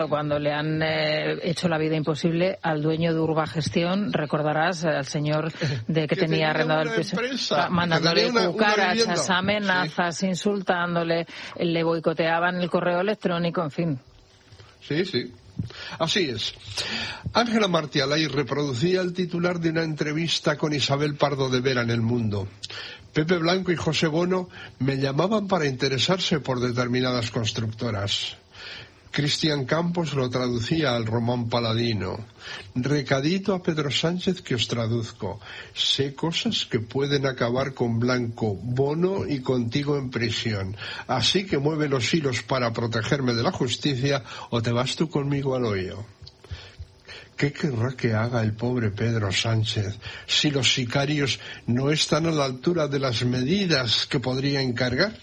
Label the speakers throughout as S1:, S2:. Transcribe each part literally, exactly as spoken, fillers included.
S1: Cuando le han eh, hecho la vida imposible al dueño de Urbagestión, recordarás al señor de que, que tenía arrendado el piso, mandándole una, cucarachas, una amenazas, sí. insultándole, le boicoteaban el correo electrónico, en fin.
S2: Sí, sí. Así es. Ángela Martialay reproducía el titular de una entrevista con Isabel Pardo de Vera en El Mundo. Pepe Blanco y José Bono me llamaban para interesarse por determinadas constructoras. Cristian Campos lo traducía al Román Paladino. Recadito a Pedro Sánchez que os traduzco. Sé cosas que pueden acabar con Blanco, Bono y contigo en prisión. Así que mueve los hilos para protegerme de la justicia o te vas tú conmigo al hoyo. ¿Qué querrá que haga el pobre Pedro Sánchez si los sicarios no están a la altura de las medidas que podría encargar?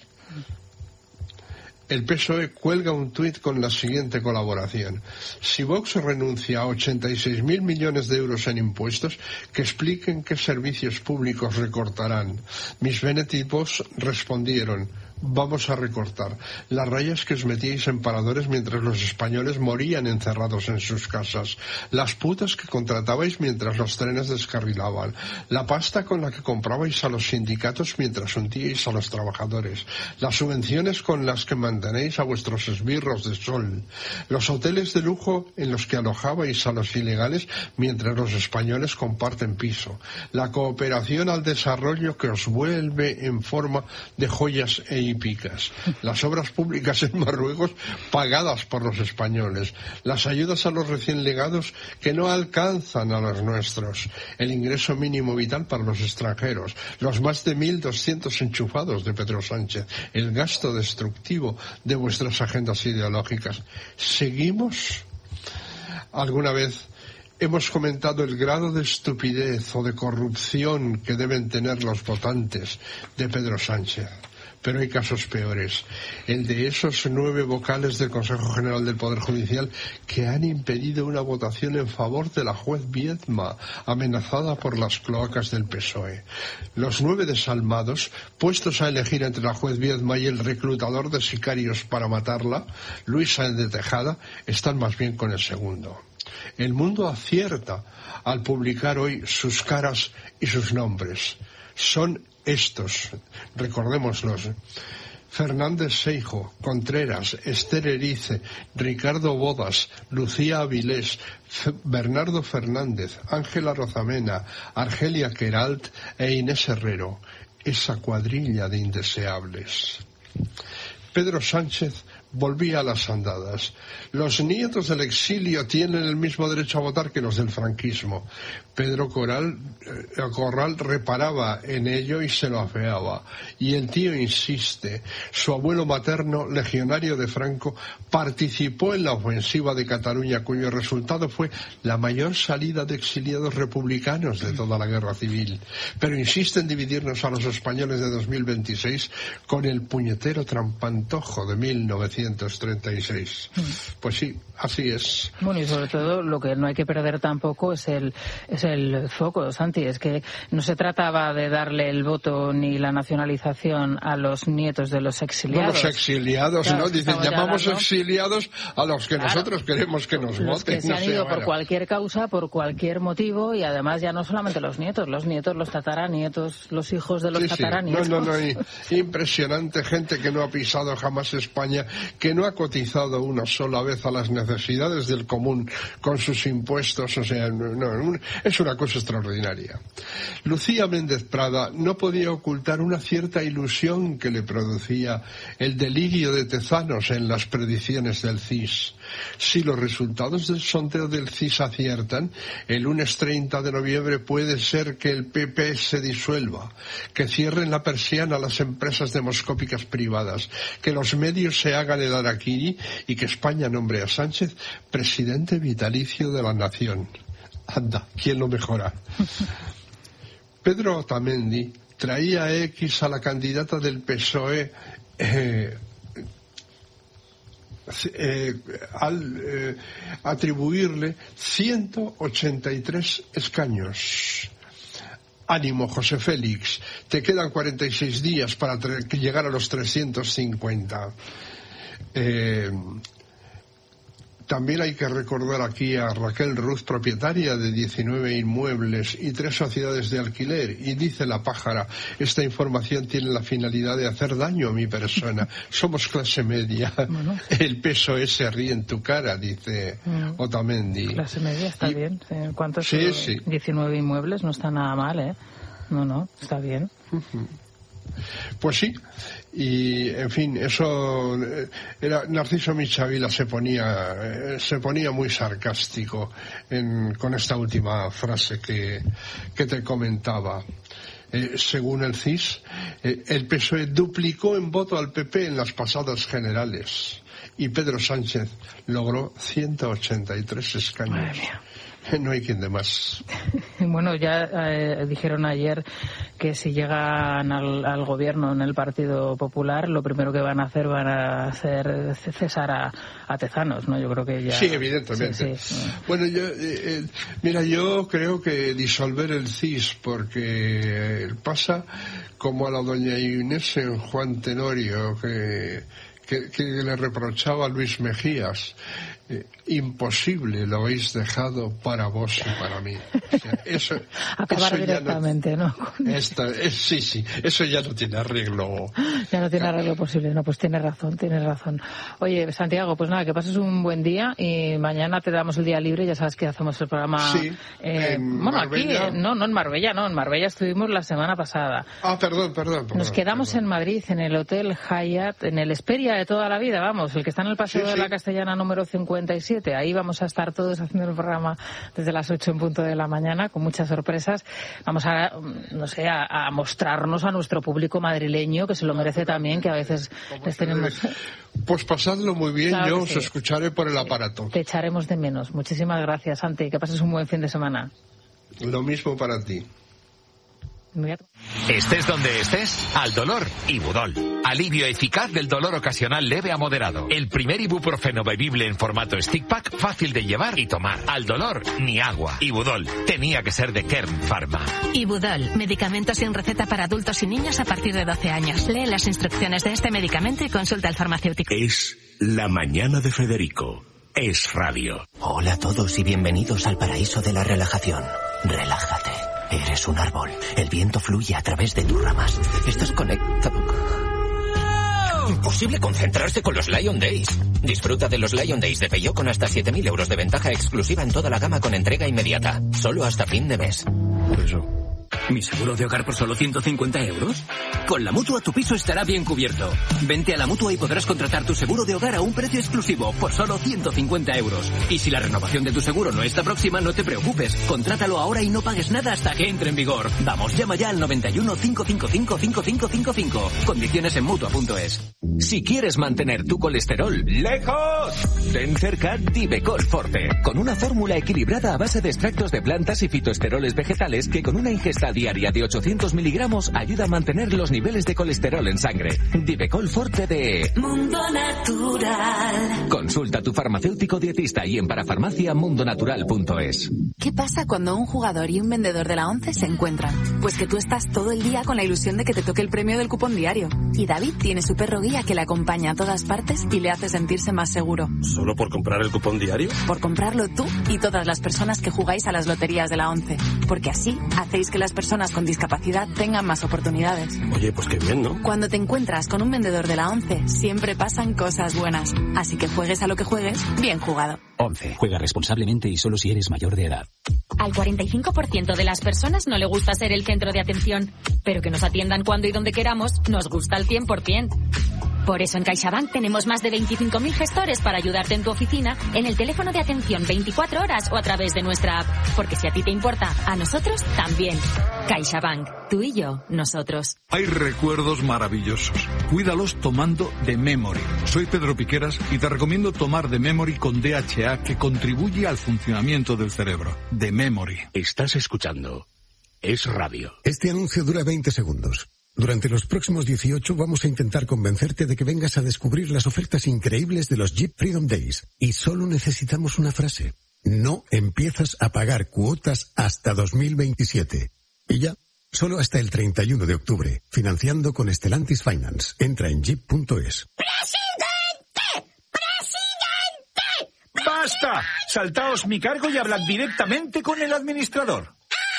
S2: El P S O E cuelga un tuit con la siguiente colaboración. Si Vox renuncia a ochenta y seis mil millones de euros en impuestos, que expliquen qué servicios públicos recortarán. Mis benetipos respondieron: vamos a recortar las rayas que os metíais en paradores mientras los españoles morían encerrados en sus casas, las putas que contratabais mientras los trenes descarrilaban, la pasta con la que comprabais a los sindicatos mientras hundíais a los trabajadores, las subvenciones con las que mantenéis a vuestros esbirros de sol, los hoteles de lujo en los que alojabais a los ilegales mientras los españoles comparten piso, la cooperación al desarrollo que os vuelve en forma de joyas e y picas, las obras públicas en Marruecos pagadas por los españoles, las ayudas a los recién llegados que no alcanzan a los nuestros, el ingreso mínimo vital para los extranjeros, los más de mil doscientos enchufados de Pedro Sánchez, el gasto destructivo de vuestras agendas ideológicas. ¿Seguimos? ¿Alguna vez hemos comentado el grado de estupidez o de corrupción que deben tener los votantes de Pedro Sánchez? Pero hay casos peores. El de esos nueve vocales del Consejo General del Poder Judicial que han impedido una votación en favor de la juez Viedma, amenazada por las cloacas del P S O E. Los nueve desalmados, puestos a elegir entre la juez Viedma y el reclutador de sicarios para matarla, Luis Sáenz de Tejada, están más bien con el segundo. El Mundo acierta al publicar hoy sus caras y sus nombres. Son estos, recordémoslos: Fernández Seijo, Contreras, Esther Erice, Ricardo Bodas, Lucía Avilés, F- Bernardo Fernández, Ángela Rozamena, Argelia Queralt e Inés Herrero. Esa cuadrilla de indeseables. Pedro Sánchez volvía a las andadas. Los nietos del exilio tienen el mismo derecho a votar que los del franquismo. Pedro Corral, eh, Corral reparaba en ello y se lo afeaba. Y el tío insiste. Su abuelo materno, legionario de Franco, participó en la ofensiva de Cataluña, cuyo resultado fue la mayor salida de exiliados republicanos de toda la guerra civil. Pero insiste en dividirnos a los españoles de dos mil veintiséis con el puñetero trampantojo de mil novecientos treinta y seis. Pues sí, así es.
S1: Bueno, y sobre todo lo que no hay que perder tampoco es el es el foco, Santi. Es que no se trataba de darle el voto ni la nacionalización a los nietos de los exiliados.
S2: No, los exiliados, claro, ¿no? Dicen, llamamos hablando... exiliados a los que claro, nosotros queremos que nos
S1: los
S2: voten.
S1: Que se
S2: no
S1: han
S2: sé,
S1: ido
S2: bueno.
S1: por cualquier causa, por cualquier motivo, y además ya no solamente los nietos, los nietos, los tataranietos, los hijos de los
S2: sí,
S1: tataranietos.
S2: Sí. No, no, no. Impresionante, gente que no ha pisado jamás España, que no ha cotizado una sola vez a las necesidades del común con sus impuestos. O sea, no, no, es una cosa extraordinaria. Lucía Méndez Prada no podía ocultar una cierta ilusión que le producía el delirio de Tezanos en las predicciones del C I S. Si los resultados del sondeo del C I S aciertan, el lunes treinta de noviembre puede ser que el P P se disuelva, que cierren la persiana a las empresas demoscópicas privadas, que los medios se hagan el harakiri y que España nombre a Sánchez presidente vitalicio de la nación. Anda, ¿quién lo mejora? Pedro Otamendi traía a X a la candidata del P S O E eh, eh, al eh, atribuirle ciento ochenta y tres escaños. Ánimo, José Félix, te quedan cuarenta y seis días para llegar a los trescientos cincuenta. Eh, También hay que recordar aquí a Raquel Ruz, propietaria de diecinueve inmuebles y tres sociedades de alquiler, y dice la pájara: esta información tiene la finalidad de hacer daño a mi persona. Somos clase media. Bueno. El P S O E se ríe en tu cara, dice mm. Otamendi.
S1: Clase media está y... bien. ¿Cuántos?
S2: Sí, sí.
S1: diecinueve inmuebles, no está nada mal, ¿eh? No, no, está bien.
S2: Uh-huh. Pues sí, y en fin, eso era Narciso Michavila se ponía se ponía muy sarcástico en, con esta última frase que, que te comentaba. Eh, según el C I S, eh, el P S O E duplicó en voto al P P en las pasadas generales y Pedro Sánchez logró ciento ochenta y tres escaños. No hay quien de más.
S1: Bueno, ya eh, dijeron ayer que si llegan al, al gobierno en el Partido Popular, lo primero que van a hacer van a hacer cesar a, a Tezanos, ¿no? Yo creo que ya...
S2: Sí, evidentemente. Sí, sí. Bueno, yo, eh, eh, mira, yo creo que disolver el C I S, porque pasa como a la doña Inés en Juan Tenorio, que, que, que le reprochaba a Luis Mejías. Eh, imposible lo habéis dejado para vos y para mí. O sea, eso,
S1: acabar eso directamente,
S2: no,
S1: ¿no?
S2: Esta, es, sí, sí, eso ya no tiene arreglo.
S1: Ya no tiene arreglo posible, no, pues tienes razón, tienes razón. Oye, Santiago, pues nada, que pases un buen día y mañana te damos el día libre, ya sabes que hacemos el programa...
S2: Sí,
S1: eh,
S2: en
S1: bueno,
S2: Marbella.
S1: aquí, no, no en Marbella, no, en Marbella estuvimos la semana pasada.
S2: Ah, perdón, perdón. perdón
S1: Nos quedamos perdón. en Madrid, en el Hotel Hyatt, en el Hesperia de toda la vida, vamos, el que está en el Paseo sí, de sí. la Castellana número cincuenta y siete, ahí vamos a estar todos haciendo el programa desde las ocho en punto de la mañana, con muchas sorpresas. Vamos a, no sé, a, a mostrarnos a nuestro público madrileño, que se lo merece también, que a veces les tenemos...
S2: Pues pasadlo muy bien, claro yo os
S1: sí.
S2: escucharé por el aparato.
S1: Te echaremos de menos. Muchísimas gracias, Santi, que pases un buen fin de semana.
S2: Lo mismo para ti.
S3: Estés donde estés, al dolor, Ibudol. Alivio eficaz del dolor ocasional leve a moderado. El primer ibuprofeno bebible en formato stick pack, fácil de llevar y tomar. Al dolor, ni agua. Ibudol. Tenía que ser de Kern Pharma.
S4: Ibudol. Medicamento sin receta para adultos y niños a partir de doce años. Lee las instrucciones de este medicamento y consulta al farmacéutico.
S5: Es La Mañana de Federico. Es radio.
S6: Hola a todos y bienvenidos al paraíso de la relajación. Relájate. Eres un árbol. El viento fluye a través de tus ramas. Estás conectado.
S7: Imposible concentrarse con los Lion Days. Disfruta de los Lion Days de Peugeot con hasta siete mil euros de ventaja exclusiva en toda la gama con entrega inmediata. Solo hasta fin de mes.
S5: Eso.
S8: ¿Mi seguro de hogar por solo ciento cincuenta euros? Con la Mutua tu piso estará bien cubierto. Vente a la Mutua y podrás contratar tu seguro de hogar a un precio exclusivo por solo ciento cincuenta euros. Y si la renovación de tu seguro no está próxima, no te preocupes. Contrátalo ahora y no pagues nada hasta que entre en vigor. Vamos, llama ya al noventa y uno, cincuecientos cincuenta y cinco, cinco cinco cinco. Condiciones en Mutua punto es.
S3: Si quieres mantener tu colesterol lejos, ten cerca Divecol Forte, con una fórmula equilibrada a base de extractos de plantas y fitoesteroles vegetales que con una ingesta diaria de ochocientos miligramos ayuda a mantener los niveles de colesterol en sangre. Divecol Forte de
S9: Mundo Natural.
S3: Consulta a tu farmacéutico dietista y en parafarmacia mundo natural punto es.
S10: ¿Qué pasa cuando un jugador y un vendedor de la ONCE se encuentran? Pues que tú estás todo el día con la ilusión de que te toque el premio del cupón diario. Y David tiene su perro guía que le acompaña a todas partes y le hace sentirse más seguro.
S11: ¿Solo por comprar el cupón diario?
S10: Por comprarlo tú y todas las personas que jugáis a las loterías de la ONCE. Porque así hacéis que las personas con discapacidad tengan más oportunidades.
S11: Oye, pues qué bien, ¿no?
S10: Cuando te encuentras con un vendedor de la ONCE, siempre pasan cosas buenas. Así que juegues a lo que juegues, bien jugado.
S12: ONCE. Juega responsablemente y solo si eres mayor de edad.
S13: Al cuarenta y cinco por ciento de las personas no le gusta ser el centro de atención, pero que nos atiendan cuando y donde queramos nos gusta al cien por ciento. Por eso en CaixaBank tenemos más de veinticinco mil gestores para ayudarte en tu oficina, en el teléfono de atención veinticuatro horas o a través de nuestra app. Porque si a ti te importa, a nosotros también. CaixaBank. Tú y yo, nosotros.
S14: Hay recuerdos maravillosos. Cuídalos tomando The Memory. Soy Pedro Piqueras y te recomiendo tomar The Memory con D H A, que contribuye al funcionamiento del cerebro. The Memory.
S5: Estás escuchando Es Radio.
S15: Este anuncio dura veinte segundos. Durante los próximos dieciocho vamos a intentar convencerte de que vengas a descubrir las ofertas increíbles de los Jeep Freedom Days. Y solo necesitamos una frase. No empiezas a pagar cuotas hasta dos mil veintisiete. Y ya, solo hasta el treinta y uno de octubre. Financiando con Stellantis Finance. Entra en jeep punto es.
S9: ¡Presidente! ¡Presidente!
S16: está! Saltaos mi cargo y hablad directamente con el administrador.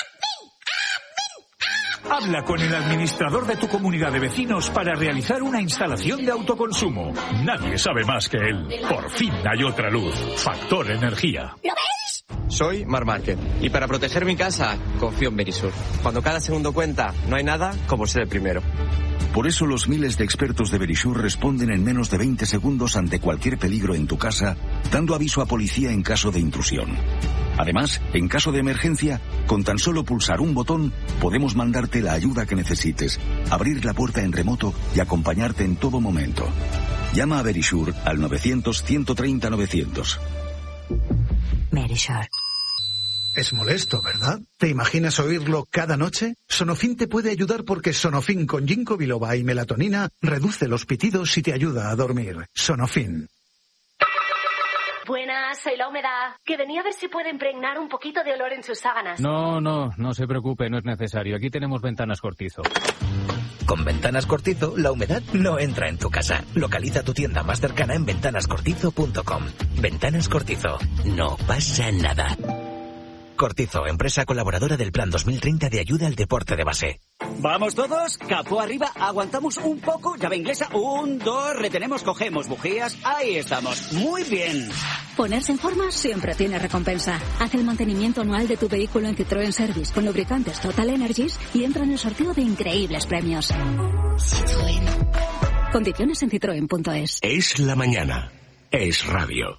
S16: Habla con el administrador de tu comunidad de vecinos para realizar una instalación de autoconsumo. Nadie sabe más que él. Por fin hay otra luz. Factor Energía.
S17: ¿Lo veis? Soy Mar Márquez y para proteger mi casa confío en Verisur. Cuando cada segundo cuenta, no hay nada como ser el primero.
S18: Por eso los miles de expertos de Verisur responden en menos de veinte segundos ante cualquier peligro en tu casa, dando aviso a policía en caso de intrusión. Además, en caso de emergencia, con tan solo pulsar un botón, podemos mandarte la ayuda que necesites, abrir la puerta en remoto y acompañarte en todo momento. Llama a Verisur al novecientos, ciento treinta, novecientos.
S19: Verisur.
S20: Es molesto, ¿verdad? ¿Te imaginas oírlo cada noche? Sonofin te puede ayudar porque Sonofin con ginkgo biloba y melatonina reduce los pitidos y te ayuda a dormir. Sonofin.
S21: Buenas, soy la humedad. Que venía a ver si puede impregnar un poquito de olor en sus sábanas.
S22: No, no, no se preocupe, no es necesario. Aquí tenemos Ventanas Cortizo.
S3: Con Ventanas Cortizo, la humedad no entra en tu casa. Localiza tu tienda más cercana en ventanas cortizo punto com. Ventanas Cortizo. No pasa nada. Cortizo, empresa colaboradora del Plan dos mil treinta de ayuda al deporte de base.
S23: Vamos todos, capó arriba, aguantamos un poco, llave inglesa, un, dos, retenemos, cogemos bujías, ahí estamos, muy bien.
S24: Ponerse en forma siempre tiene recompensa. Haz el mantenimiento anual de tu vehículo en Citroën Service con lubricantes Total Energies y entra en el sorteo de increíbles premios. Citroën. Condiciones en citroen punto es.
S5: Es la mañana. Es radio.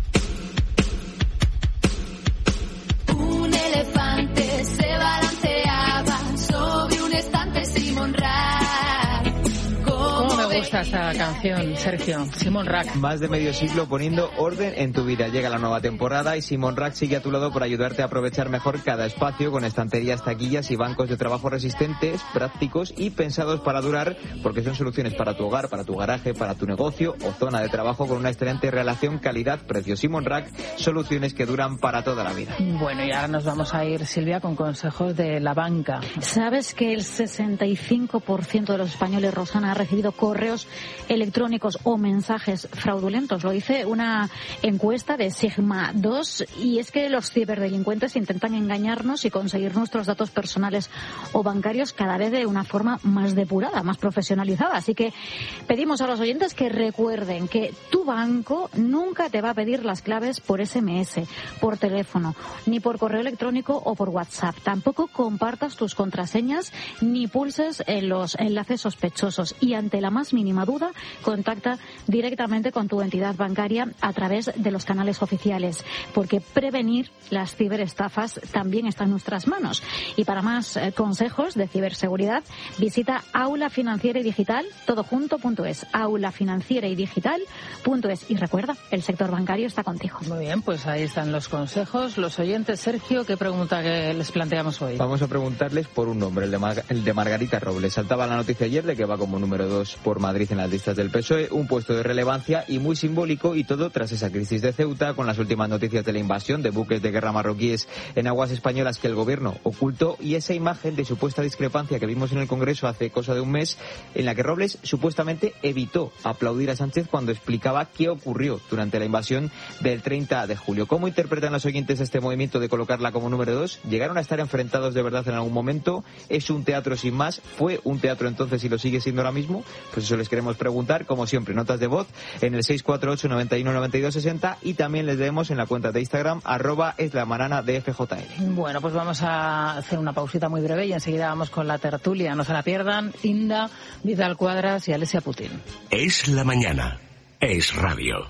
S9: Un elefante se balanceaba sobre un estante Simon Rack.
S1: ¿Cómo me gusta esta canción, Sergio? Simon Rack.
S17: Más de medio siglo poniendo orden en tu vida. Llega la nueva temporada y Simon Rack sigue a tu lado para ayudarte a aprovechar mejor cada espacio con estanterías, taquillas y bancos de trabajo resistentes, prácticos y pensados para durar, porque son soluciones para tu hogar, para tu garaje, para tu negocio o zona de trabajo con una excelente relación calidad-precio. Simon Rack, soluciones que duran para toda la vida.
S1: Bueno, y ahora nos vamos a ir, Silvia, con consejos de la banca.
S25: ¿Sabes que el sesenta y cinco por ciento de los españoles, Rosana, ha recibido correos electrónicos o mensajes fraudulentos? Lo dice una encuesta de Sigma dos, y es que los ciberdelincuentes intentan engañarnos y conseguir nuestros datos personales o bancarios cada vez de una forma más depurada, más profesionalizada. Así que pedimos a los oyentes que recuerden que tu banco nunca te va a pedir las claves por ese eme ese, por teléfono, ni por correo electrónico o por WhatsApp. Tampoco compartas tus contraseñas ni pulses en los enlaces sospechosos. Y ante la más mínima duda, contacta directamente con tu entidad bancaria a través de los canales oficiales, porque prevenir las ciberestafas también está en nuestras manos. Y para más eh, consejos de ciberseguridad, visita Aula Financiera y Digital, todo junto punto es, aula financiera y digital punto es. Y recuerda, el sector bancario está contigo.
S1: Muy bien, pues ahí están los consejos. Los oyentes, Sergio, ¿qué pregunta que les planteamos hoy?
S17: Vamos a preguntarles por un nombre, el de, Mar- el de Margarita Robles. Saltaba la noticia ayer de que va como número dos por Madrid en las listas del P S O E, un puesto de relevancia y muy simbólico, y todo tras esa crisis de Ceuta, con las últimas noticias de la invasión de buques de guerra marroquíes en aguas españolas que el gobierno ocultó, y esa imagen de supuesta discrepancia que vimos en el Congreso hace cosa de un mes, en la que Robles supuestamente evitó aplaudir a Sánchez cuando explicaba qué ocurrió durante la invasión del treinta de julio. ¿Cómo interpretan los oyentes este movimiento de colocarla como número dos? ¿Llegaron a estar enfrentados de verdad en algún momento? ¿Es un teatro sin más? ¿Fue un teatro entonces y lo sigue siendo ahora mismo? Pues eso les queremos preguntar, como siempre, notas de voz en el seis cuatro ocho, noventa y uno, noventa y dos, sesenta, y también les leemos en la cuenta de Instagram, arroba es la manana de F J L.
S1: Bueno, pues vamos a hacer una pausita muy breve y enseguida vamos con la tertulia. No se la pierdan, Inda, Vidal Cuadras y Alesia Putin.
S5: Es la mañana. Es radio.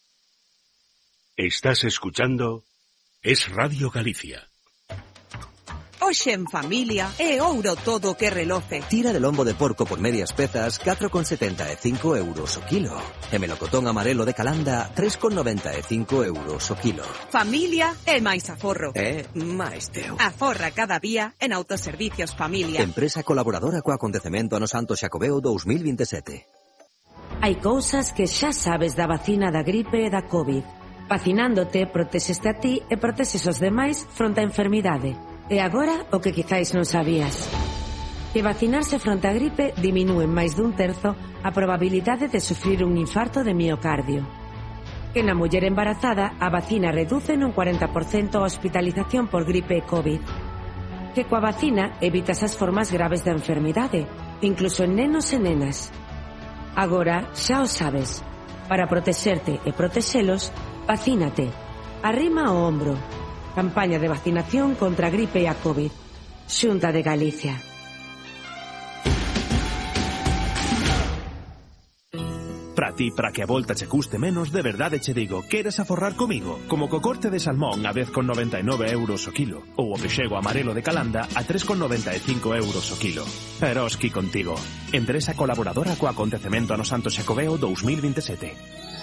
S5: Estás escuchando Es Radio Galicia.
S26: Hoxe en familia é ouro todo o que reloce.
S27: Tira de lombo de porco por medias pezas, catro con setenta e cinco euros o kilo. E melocotón amarelo de Calanda, tres con noventa e cinco euros o kilo.
S26: Familia é máis aforro.
S27: É máis teu.
S26: Aforra cada día en Autoservicios Familia.
S27: Empresa colaboradora co acontecemento ano Santo Xacobeo dos mil veintisiete.
S28: Hai cousas que xa sabes da vacina da gripe e da COVID. Vacinándote, protexeste a ti e protexes os demais fronte á enfermidade. E agora, o que quizáis non sabías. Que vacinarse fronte á gripe diminúe en máis dun terzo a probabilidade de sufrir un infarto de miocardio. Que na muller embarazada a vacina reduce nun cuarenta por cento a hospitalización por gripe e COVID. Que coa vacina evitas as formas graves da enfermidade, incluso en nenos e nenas. Agora xa o sabes. Para protexerte e protexelos, vacínate. Arrima o ombro. Campaña de vacinación contra a gripe e a COVID. Xunta de Galicia.
S2: Para ti, para que a volta che custe menos, de verdade che digo, queres aforrar comigo? Como co corte de salmón a dez con noventa e nove euros o kilo, ou o pexego amarelo de Calanda a tres con noventa e cinco euros o kilo. Eroski contigo. Empresa colaboradora co acontecemento ano Santo Xacobeo dos mil veintisiete.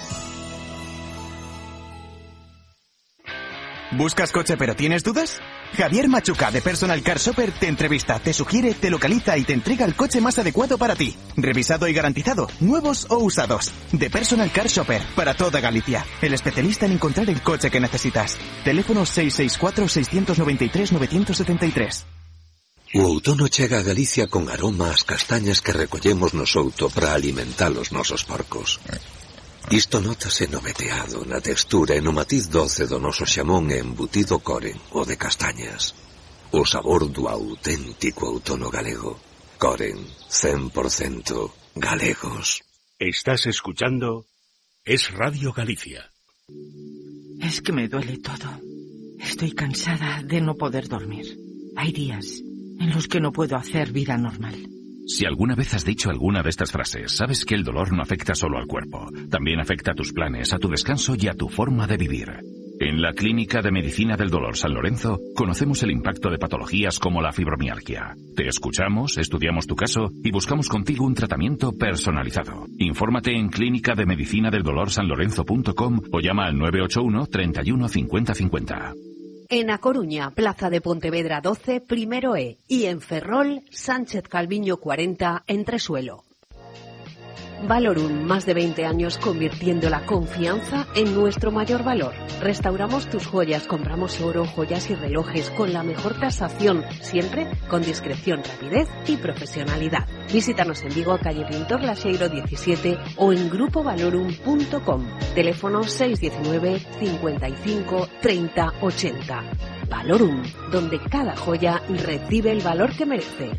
S4: ¿Buscas coche pero tienes dudas? Javier Machuca de Personal Car Shopper te entrevista, te sugiere, te localiza y te entrega el coche más adecuado para ti. Revisado y garantizado, nuevos o usados. De Personal Car Shopper, para toda Galicia. El especialista en encontrar el coche que necesitas. Teléfono seis seis cuatro, seis nueve tres, nueve siete tres.
S6: O outono chega a Galicia con aroma ás castañas que recollemos no souto para alimentar os nosos porcos. Isto nótase no veteado, na textura e no matiz doce do noso xamón e embutido Coren, o de castañas. O sabor do auténtico outono galego. Coren, cien por ciento galegos.
S5: Estás escuchando Es Radio Galicia.
S7: Es que me duele todo. Estoy cansada de no poder dormir. Hay días en los que no puedo hacer vida normal.
S8: Si alguna vez has dicho alguna de estas frases, sabes que el dolor no afecta solo al cuerpo, también afecta a tus planes, a tu descanso y a tu forma de vivir. En la Clínica de Medicina del Dolor San Lorenzo conocemos el impacto de patologías como la fibromialgia. Te escuchamos, estudiamos tu caso y buscamos contigo un tratamiento personalizado. Infórmate en clínica de medicina del dolor san lorenzo punto com o llama al nueve ocho uno, treinta y uno, cincuenta cincuenta.
S10: En A Coruña, Plaza de Pontevedra doce, primero E. Y en Ferrol, Sánchez Calviño cuarenta, Entresuelo. Valorum, más de veinte años convirtiendo la confianza en nuestro mayor valor. Restauramos tus joyas, compramos oro, joyas y relojes con la mejor tasación, siempre con discreción, rapidez y profesionalidad. Visítanos en Vigo, calle Pintor Laxeiro diecisiete o en grupo valorum punto com. Teléfono seis uno nueve, cincuenta y cinco, treinta, ochenta. Valorum, donde cada joya recibe el valor que merece.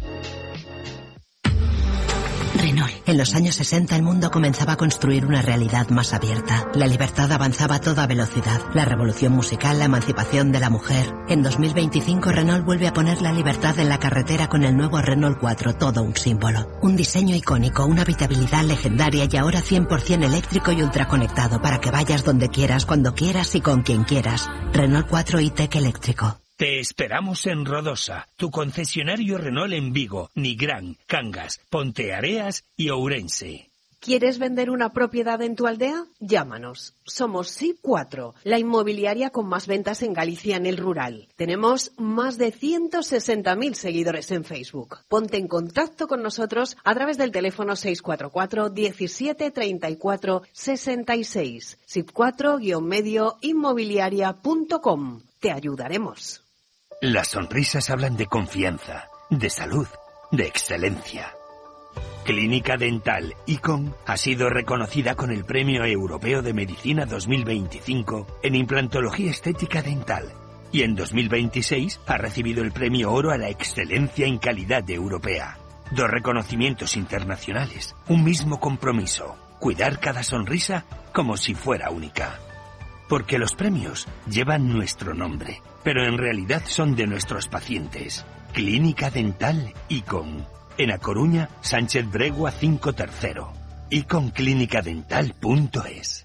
S11: Renault. En los años sesenta el mundo comenzaba a construir una realidad más abierta. La libertad avanzaba a toda velocidad. La revolución musical, la emancipación de la mujer. En dos mil veinticinco Renault vuelve a poner la libertad en la carretera con el nuevo Renault cuatro, todo un símbolo. Un diseño icónico, una habitabilidad legendaria y ahora cien por ciento eléctrico y ultraconectado para que vayas donde quieras, cuando quieras y con quien quieras. Renault cuatro e-Tech eléctrico.
S12: Te esperamos en Rodosa, tu concesionario Renault en Vigo, Nigrán, Cangas, Ponteareas y Ourense.
S10: ¿Quieres vender una propiedad en tu aldea? Llámanos. Somos S I cuatro, la inmobiliaria con más ventas en Galicia en el rural. Tenemos más de ciento sesenta mil seguidores en Facebook. Ponte en contacto con nosotros a través del teléfono seis cuatro cuatro, diecisiete, treinta y cuatro, sesenta y seis. S I cuatro guion medio inmobiliaria punto com. Te ayudaremos.
S16: Las sonrisas hablan de confianza, de salud, de excelencia. Clínica Dental Icon ha sido reconocida con el Premio Europeo de Medicina dos mil veinticinco en implantología estética dental y en dos mil veintiséis ha recibido el Premio Oro a la Excelencia en Calidad Europea. Dos reconocimientos internacionales, un mismo compromiso, cuidar cada sonrisa como si fuera única. Porque los premios llevan nuestro nombre, pero en realidad son de nuestros pacientes. Clínica Dental Icon. En A Coruña, Sánchez Bregua cinco tercero. icon clínica dental punto es.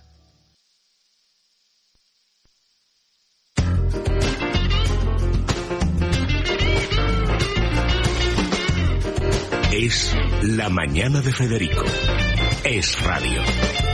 S5: Es La Mañana de Federico. Es Radio.